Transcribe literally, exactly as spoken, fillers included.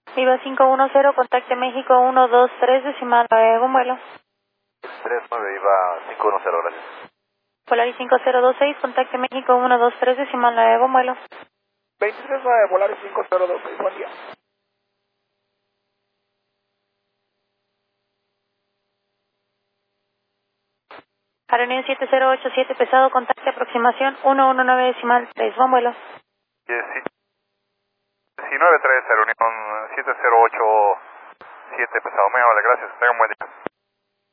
Viva cinco uno cero, contacte México uno dos tres, decimal nueve, buen vuelo. tres nueve, Viva cinco uno cero, gracias. Polaris cinco cero dos seis, contacte México uno dos tres, decimal nueve, buen vuelo. veintitrés nueve, Polaris cinco cero dos seis, buen día. Aerolínea siete cero ocho siete, pesado, contacte aproximación uno uno nueve, decimal tres, buen vuelo. diecinueve tres, reunión siete cero ocho siete, pesado, muy amable, gracias, tenga un buen día.